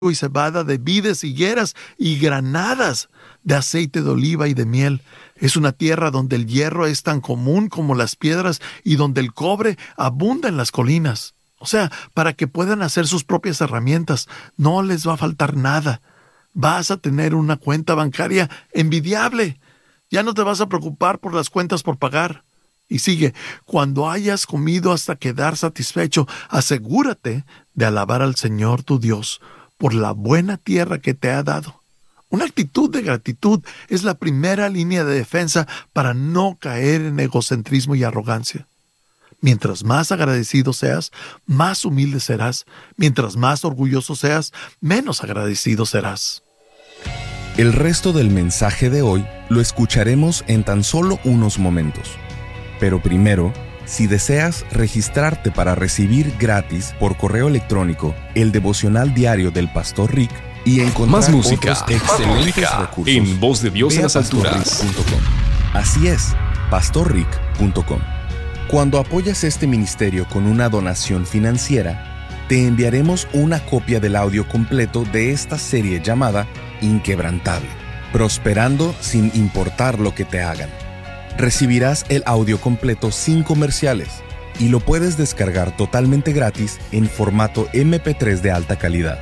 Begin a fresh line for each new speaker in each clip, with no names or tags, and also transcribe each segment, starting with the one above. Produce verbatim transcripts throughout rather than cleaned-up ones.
y cebada, de vides, higueras y granadas, de aceite de oliva y de miel. Es una tierra donde el hierro es tan común como las piedras y donde el cobre abunda en las colinas. O sea, para que puedan hacer sus propias herramientas, no les va a faltar nada. Vas a tener una cuenta bancaria envidiable. Ya no te vas a preocupar por las cuentas por pagar. Y sigue, cuando hayas comido hasta quedar satisfecho, asegúrate de alabar al Señor tu Dios por la buena tierra que te ha dado. Una actitud de gratitud es la primera línea de defensa para no caer en egocentrismo y arrogancia. Mientras más agradecido seas, más humilde serás. Mientras más orgulloso seas, menos agradecido serás.
El resto del mensaje de hoy lo escucharemos en tan solo unos momentos. Pero primero, si deseas registrarte para recibir gratis por correo electrónico el devocional diario del Pastor Rick y encontrar
más música,
otros excelentes música, recursos,
en Voz de Dios en las alturas.
Así es, pastor rick punto com. Cuando apoyas este ministerio con una donación financiera, te enviaremos una copia del audio completo de esta serie llamada Inquebrantable, prosperando sin importar lo que te hagan. Recibirás el audio completo sin comerciales y lo puedes descargar totalmente gratis en formato eme pe tres de alta calidad.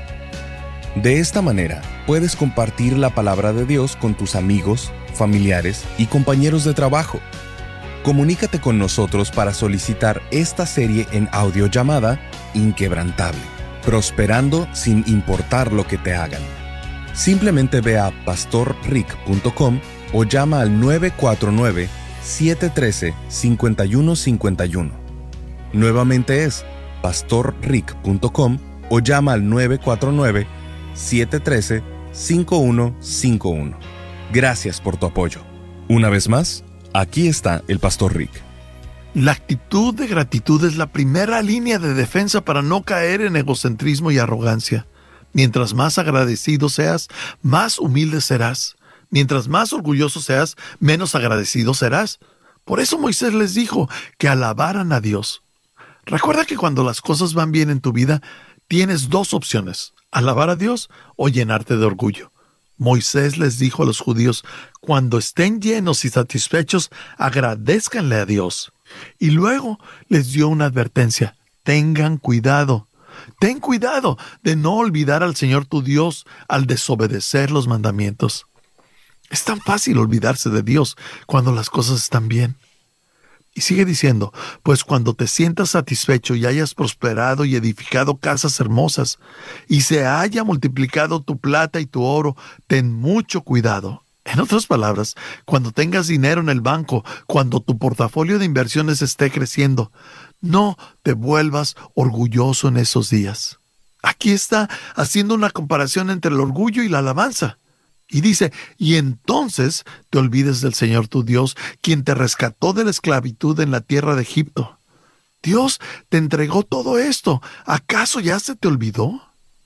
De esta manera, puedes compartir la palabra de Dios con tus amigos, familiares y compañeros de trabajo. Comunícate con nosotros para solicitar esta serie en audio llamada Inquebrantable, prosperando sin importar lo que te hagan. Simplemente ve a pastor rick punto com o llama al nueve cuatro nueve, siete uno tres, cinco uno cinco uno. Nuevamente es pastor rick punto com o llama al nueve cuatro nueve, siete uno tres, cinco uno cinco uno. Gracias por tu apoyo. Una vez más, aquí está el Pastor Rick.
La actitud de gratitud es la primera línea de defensa para no caer en egocentrismo y arrogancia. Mientras más agradecido seas, más humilde serás. Mientras más orgulloso seas, menos agradecido serás. Por eso Moisés les dijo que alabaran a Dios. Recuerda que cuando las cosas van bien en tu vida, tienes dos opciones: alabar a Dios o llenarte de orgullo. Moisés les dijo a los judíos, cuando estén llenos y satisfechos, agradézcanle a Dios. Y luego les dio una advertencia: tengan cuidado. Ten cuidado de no olvidar al Señor tu Dios al desobedecer los mandamientos. Es tan fácil olvidarse de Dios cuando las cosas están bien. Y sigue diciendo, pues cuando te sientas satisfecho y hayas prosperado y edificado casas hermosas, y se haya multiplicado tu plata y tu oro, ten mucho cuidado. En otras palabras, cuando tengas dinero en el banco, cuando tu portafolio de inversiones esté creciendo, no te vuelvas orgulloso en esos días. Aquí está haciendo una comparación entre el orgullo y la alabanza. Y dice, y entonces te olvides del Señor tu Dios, quien te rescató de la esclavitud en la tierra de Egipto. Dios te entregó todo esto. ¿Acaso ya se te olvidó?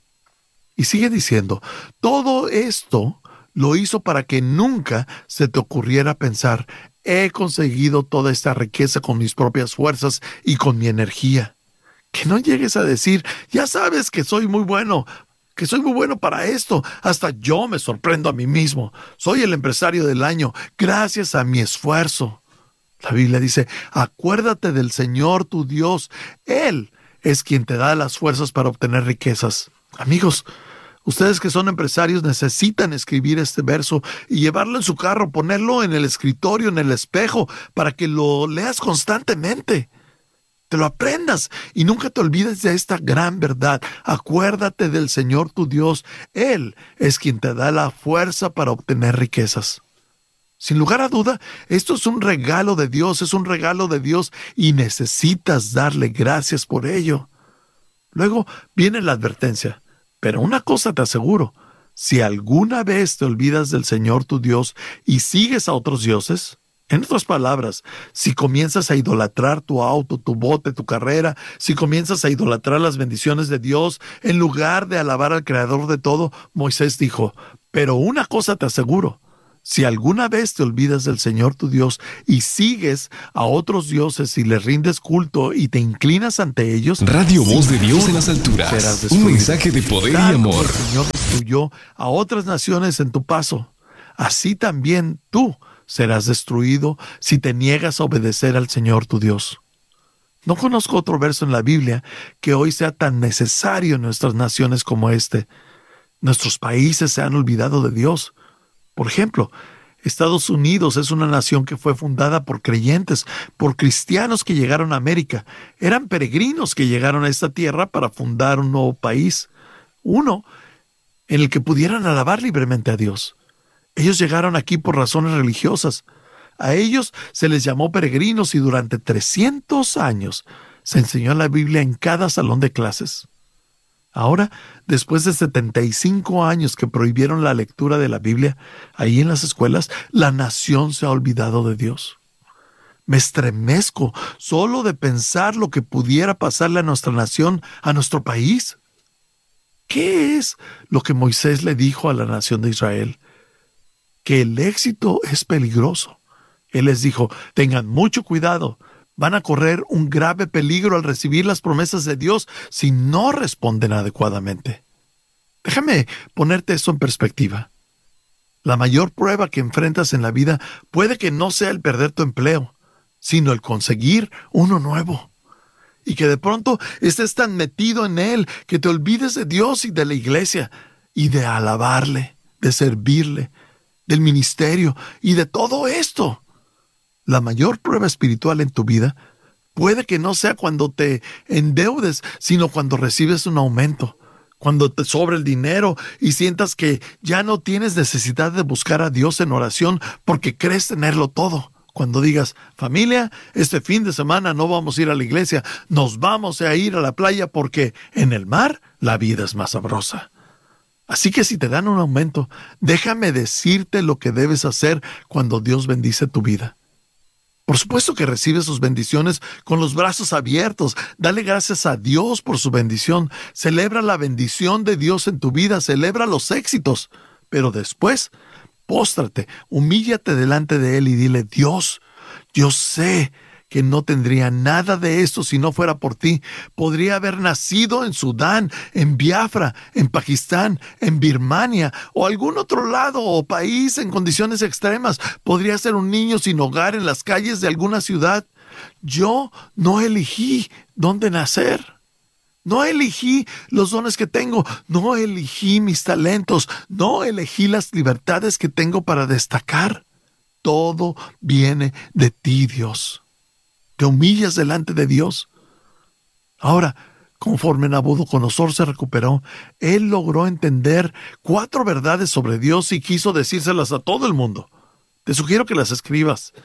Y sigue diciendo, todo esto lo hizo para que nunca se te ocurriera pensar, he conseguido toda esta riqueza con mis propias fuerzas y con mi energía. Que no llegues a decir, ya sabes que soy muy bueno, que soy muy bueno para esto. Hasta yo me sorprendo a mí mismo. Soy el empresario del año, gracias a mi esfuerzo. La Biblia dice, acuérdate del Señor tu Dios. Él es quien te da las fuerzas para obtener riquezas. Amigos, ustedes que son empresarios necesitan escribir este verso y llevarlo en su carro, ponerlo en el escritorio, en el espejo, para que lo leas constantemente. Te lo aprendas y nunca te olvides de esta gran verdad. Acuérdate del Señor tu Dios. Él es quien te da la fuerza para obtener riquezas. Sin lugar a duda, esto es un regalo de Dios, es un regalo de Dios y necesitas darle gracias por ello. Luego viene la advertencia. Pero una cosa te aseguro, si alguna vez te olvidas del Señor tu Dios y sigues a otros dioses, en otras palabras, si comienzas a idolatrar tu auto, tu bote, tu carrera, si comienzas a idolatrar las bendiciones de Dios, en lugar de alabar al Creador de todo, Moisés dijo, pero una cosa te aseguro, Si alguna vez te olvidas del Señor tu Dios y sigues a otros dioses y les rindes culto y te inclinas ante ellos,
Radio Voz de Dios en las alturas. Un mensaje de poder y amor.
El Señor destruyó a otras naciones en tu paso. Así también tú serás destruido si te niegas a obedecer al Señor tu Dios. No conozco otro verso en la Biblia que hoy sea tan necesario en nuestras naciones como este. Nuestros países se han olvidado de Dios. Por ejemplo, Estados Unidos es una nación que fue fundada por creyentes, por cristianos que llegaron a América. Eran peregrinos que llegaron a esta tierra para fundar un nuevo país, uno en el que pudieran alabar libremente a Dios. Ellos llegaron aquí por razones religiosas. A ellos se les llamó peregrinos y durante trescientos años se enseñó la Biblia en cada salón de clases. Ahora, después de setenta y cinco años que prohibieron la lectura de la Biblia, ahí en las escuelas, la nación se ha olvidado de Dios. Me estremezco solo de pensar lo que pudiera pasarle a nuestra nación, a nuestro país. ¿Qué es lo que Moisés le dijo a la nación de Israel? Que el éxito es peligroso. Él les dijo, tengan mucho cuidado. Van a correr un grave peligro al recibir las promesas de Dios si no responden adecuadamente. Déjame ponerte esto en perspectiva. La mayor prueba que enfrentas en la vida puede que no sea el perder tu empleo, sino el conseguir uno nuevo. Y que de pronto estés tan metido en él que te olvides de Dios y de la iglesia, y de alabarle, de servirle, del ministerio y de todo esto. La mayor prueba espiritual en tu vida puede que no sea cuando te endeudes, sino cuando recibes un aumento, cuando te sobra el dinero y sientas que ya no tienes necesidad de buscar a Dios en oración porque crees tenerlo todo. Cuando digas, familia, este fin de semana no vamos a ir a la iglesia, nos vamos a ir a la playa porque en el mar la vida es más sabrosa. Así que si te dan un aumento, déjame decirte lo que debes hacer cuando Dios bendice tu vida. Por supuesto que recibes sus bendiciones con los brazos abiertos. Dale gracias a Dios por su bendición. Celebra la bendición de Dios en tu vida. Celebra los éxitos. Pero después, póstrate, humíllate delante de Él y dile, Dios, yo sé que no tendría nada de esto si no fuera por ti. Podría haber nacido en Sudán, en Biafra, en Pakistán, en Birmania o algún otro lado o país en condiciones extremas. Podría ser un niño sin hogar en las calles de alguna ciudad. Yo no elegí dónde nacer. No elegí los dones que tengo. No elegí mis talentos. No elegí las libertades que tengo para destacar. Todo viene de ti, Dios. Te humillas delante de Dios. Ahora, conforme Nabucodonosor se recuperó, él logró entender cuatro verdades sobre Dios y quiso decírselas a todo el mundo. Te sugiero que las escribas.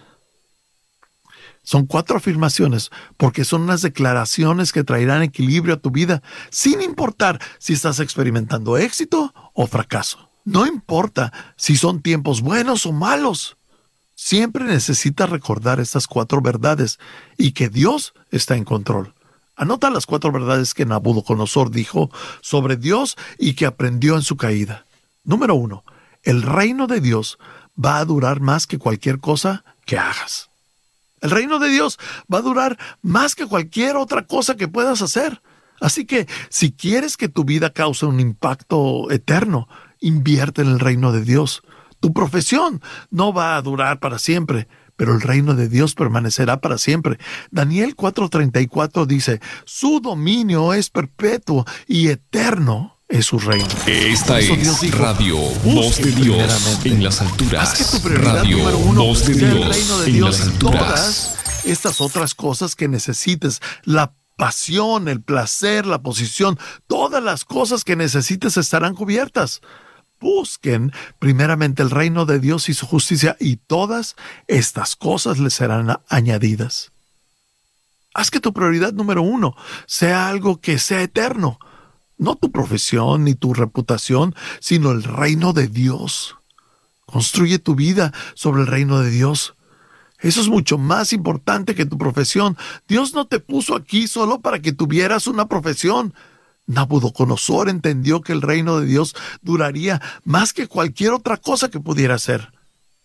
Son cuatro afirmaciones, porque son unas declaraciones que traerán equilibrio a tu vida, sin importar si estás experimentando éxito o fracaso. No importa si son tiempos buenos o malos. Siempre necesitas recordar estas cuatro verdades y que Dios está en control. Anota las cuatro verdades que Nabucodonosor dijo sobre Dios y que aprendió en su caída. Número uno, el reino de Dios va a durar más que cualquier cosa que hagas. El reino de Dios va a durar más que cualquier otra cosa que puedas hacer. Así que si quieres que tu vida cause un impacto eterno, invierte en el reino de Dios. Tu profesión no va a durar para siempre, pero el reino de Dios permanecerá para siempre. Daniel cuatro treinta y cuatro dice, su dominio es perpetuo y eterno es su reino.
Esta es dijo, Radio Voz de Dios en las alturas.
Haz que tu prioridad
Radio
número uno
Voz de
sea
Dios
el reino de
en
Dios
las
y
alturas.
todas estas otras cosas que necesites, la pasión, el placer, la posición, todas las cosas que necesites estarán cubiertas. Busquen primeramente el reino de Dios y su justicia, y todas estas cosas les serán añadidas. Haz que tu prioridad número uno sea algo que sea eterno. No tu profesión ni tu reputación, sino el reino de Dios. Construye tu vida sobre el reino de Dios. Eso es mucho más importante que tu profesión. Dios no te puso aquí solo para que tuvieras una profesión. Nabucodonosor entendió que el reino de Dios duraría más que cualquier otra cosa que pudiera hacer.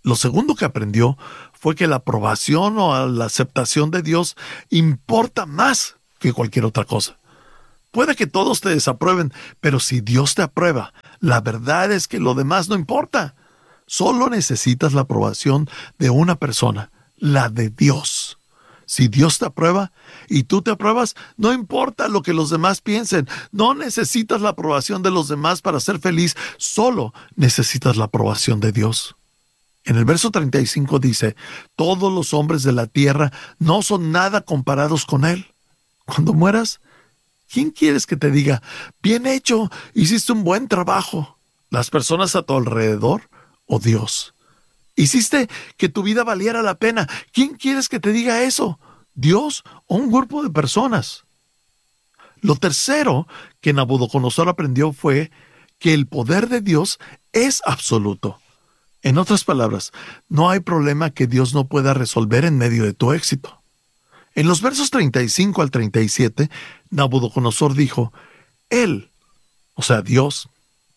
Lo segundo que aprendió fue que la aprobación o la aceptación de Dios importa más que cualquier otra cosa. Puede que todos te desaprueben, pero si Dios te aprueba, la verdad es que lo demás no importa. Solo necesitas la aprobación de una persona, la de Dios. Si Dios te aprueba y tú te apruebas, no importa lo que los demás piensen. No necesitas la aprobación de los demás para ser feliz, solo necesitas la aprobación de Dios. En el verso treinta y cinco dice, todos los hombres de la tierra no son nada comparados con Él. Cuando mueras, ¿quién quieres que te diga, bien hecho, hiciste un buen trabajo? ¿Las personas a tu alrededor o Dios? ¿Hiciste que tu vida valiera la pena? ¿Quién quieres que te diga eso? ¿Dios o un grupo de personas? Lo tercero que Nabucodonosor aprendió fue que el poder de Dios es absoluto. En otras palabras, no hay problema que Dios no pueda resolver en medio de tu éxito. En los versos treinta y cinco al treinta y siete, Nabucodonosor dijo, Él, o sea, Dios,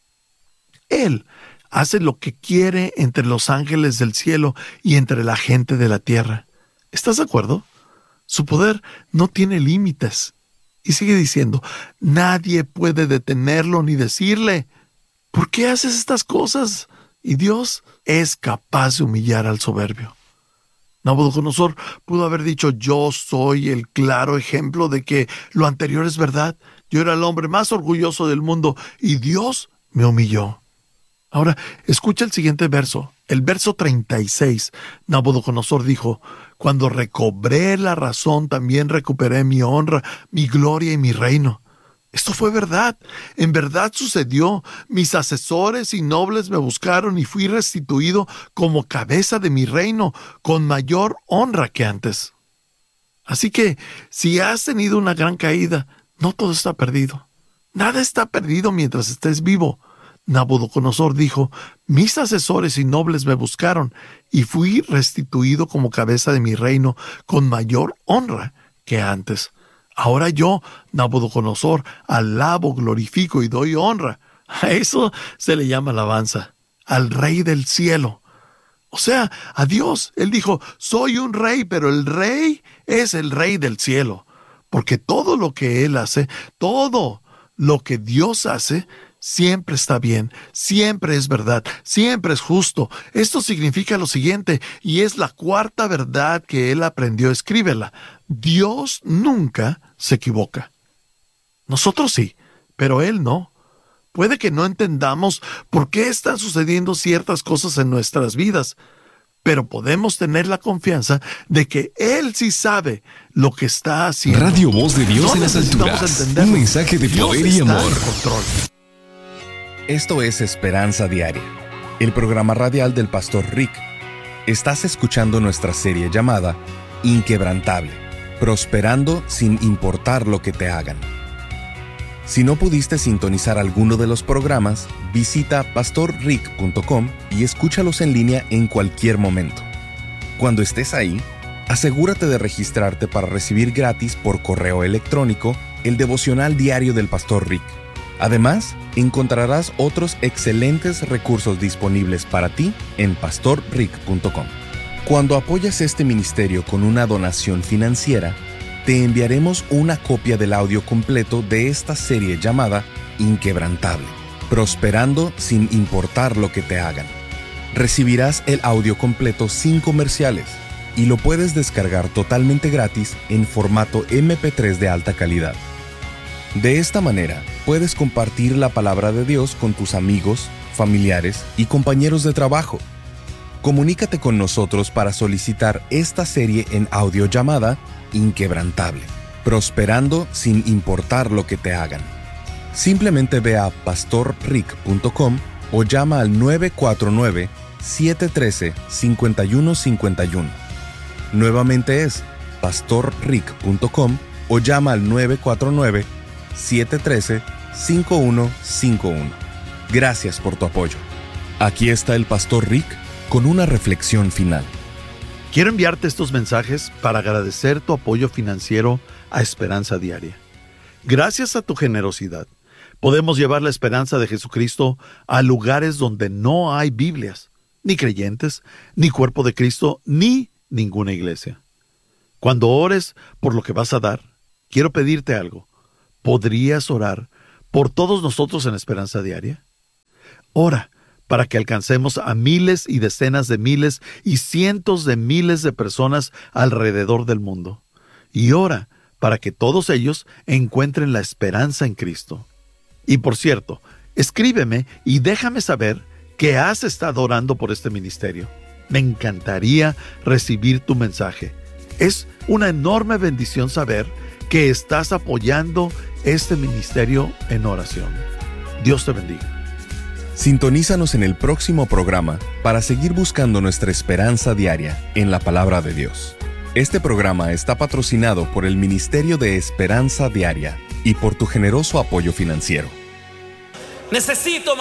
Él hace lo que quiere entre los ángeles del cielo y entre la gente de la tierra. ¿Estás de acuerdo? Su poder no tiene límites. Y sigue diciendo, nadie puede detenerlo ni decirle, ¿por qué haces estas cosas? Y Dios es capaz de humillar al soberbio. Nabucodonosor pudo haber dicho, yo soy el claro ejemplo de que lo anterior es verdad. Yo era el hombre más orgulloso del mundo y Dios me humilló. Ahora, escucha el siguiente verso. El verso treinta y seis. Nabucodonosor dijo, cuando recobré la razón, también recuperé mi honra, mi gloria y mi reino. Esto fue verdad. En verdad sucedió. Mis asesores y nobles me buscaron y fui restituido como cabeza de mi reino, con mayor honra que antes. Así que, si has tenido una gran caída, no todo está perdido. Nada está perdido mientras estés vivo. Nabucodonosor dijo, mis asesores y nobles me buscaron y fui restituido como cabeza de mi reino con mayor honra que antes. Ahora yo, Nabucodonosor, alabo, glorifico y doy honra. A eso se le llama alabanza, al Rey del cielo. O sea, a Dios. Él dijo, soy un rey, pero el rey es el Rey del cielo. Porque todo lo que Él hace, todo lo que Dios hace, siempre está bien, siempre es verdad, siempre es justo. Esto significa lo siguiente, y es la cuarta verdad que él aprendió, escríbela. Dios nunca se equivoca. Nosotros sí, pero Él no. Puede que no entendamos por qué están sucediendo ciertas cosas en nuestras vidas, pero podemos tener la confianza de que Él sí sabe lo que está haciendo.
Radio Voz de Dios
No
en las
necesitamos
alturas.
entenderlo.
Un mensaje de
Dios
poder y
está
amor.
en control.
Esto es Esperanza Diaria, el programa radial del Pastor Rick. Estás escuchando nuestra serie llamada Inquebrantable, prosperando sin importar lo que te hagan. Si no pudiste sintonizar alguno de los programas, visita pastor rick punto com y escúchalos en línea en cualquier momento. Cuando estés ahí, asegúrate de registrarte para recibir gratis por correo electrónico el devocional diario del Pastor Rick. Además, encontrarás otros excelentes recursos disponibles para ti en pastor rick punto com. Cuando apoyas este ministerio con una donación financiera, te enviaremos una copia del audio completo de esta serie llamada Inquebrantable, prosperando sin importar lo que te hagan. Recibirás el audio completo sin comerciales y lo puedes descargar totalmente gratis en formato eme pe tres de alta calidad. De esta manera, puedes compartir la palabra de Dios con tus amigos, familiares y compañeros de trabajo. Comunícate con nosotros para solicitar esta serie en audio llamada Inquebrantable, prosperando sin importar lo que te hagan. Simplemente ve a pastor rick punto com o llama al nueve cuatro nueve, siete uno tres, cinco uno cinco uno. Nuevamente es pastor rick punto com o llama al nueve cuatro nueve, siete uno tres, cinco uno cinco uno. Gracias por tu apoyo. Aquí está el Pastor Rick con una reflexión final.
Quiero enviarte estos mensajes para agradecer tu apoyo financiero a Esperanza Diaria. Gracias a tu generosidad, podemos llevar la esperanza de Jesucristo a lugares donde no hay Biblias, ni creyentes, ni cuerpo de Cristo, ni ninguna iglesia. Cuando ores por lo que vas a dar, quiero pedirte algo. ¿Podrías orar por todos nosotros en Esperanza Diaria? Ora para que alcancemos a miles y decenas de miles y cientos de miles de personas alrededor del mundo. Y ora para que todos ellos encuentren la esperanza en Cristo. Y por cierto, escríbeme y déjame saber que has estado orando por este ministerio. Me encantaría recibir tu mensaje. Es una enorme bendición saber que estás apoyando este ministerio en oración. Dios te bendiga.
Sintonízanos en el próximo programa para seguir buscando nuestra esperanza diaria en la palabra de Dios. Este programa está patrocinado por el Ministerio de Esperanza Diaria y por tu generoso apoyo financiero.
Necesito